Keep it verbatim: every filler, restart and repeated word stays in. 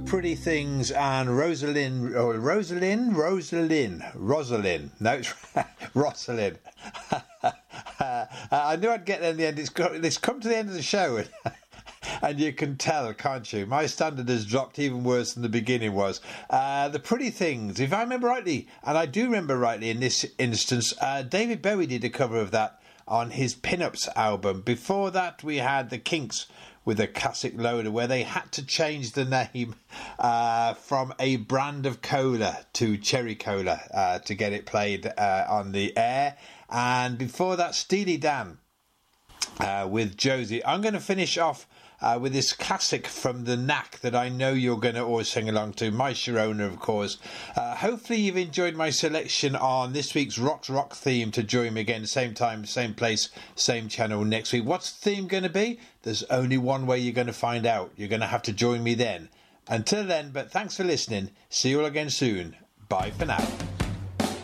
Pretty Things and Rosalind, oh, Rosalind, Rosalind, Rosalind. No, it's Rosalind. uh, I knew I'd get there in the end. It's, got, it's come to the end of the show, and you can tell, can't you? My standard has dropped even worse than the beginning was. Uh, the Pretty Things, if I remember rightly, and I do remember rightly in this instance, uh, David Bowie did a cover of that on his Pin-Ups album. Before that, we had the Kinks with a classic loader where they had to change the name uh, from a brand of cola to Cherry Cola uh, to get it played uh, on the air. And before that, Steely Dan uh, with Josie. I'm going to finish off uh, with this classic from the Knack that I know you're going to always sing along to, My Sharona, of course. Uh, hopefully you've enjoyed my selection on this week's Rock Rock theme to join me again, same time, same place, same channel next week. What's the theme going to be? There's only one way you're going to find out. You're going to have to join me then. Until then, but thanks for listening. See you all again soon. Bye for now.